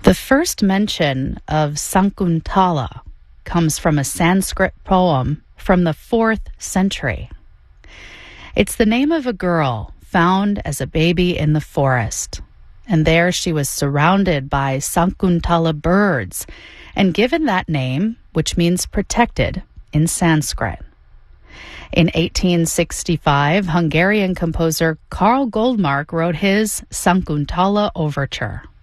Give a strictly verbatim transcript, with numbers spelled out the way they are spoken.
The first mention of Sakuntala comes from a Sanskrit poem from the fourth century. It's the name of a girl found as a baby in the forest, and there she was surrounded by Sakuntala birds and given that name, which means protected in Sanskrit. In eighteen sixty-five, Hungarian composer Karl Goldmark wrote his Sakuntala Overture.